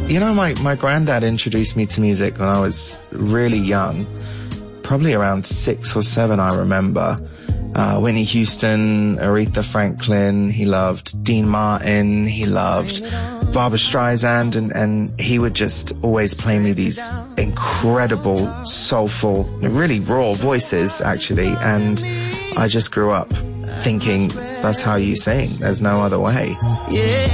You know, my granddad introduced me to music when I was really young, probably around 6 or 7, I remember. Whitney Houston, Aretha Franklin, he loved Dean Martin, he loved Barbra Streisand, and he would just always play me these incredible, soulful, really raw voices, actually, and I just grew up thinking, that's how you sing, there's no other way. Yeah.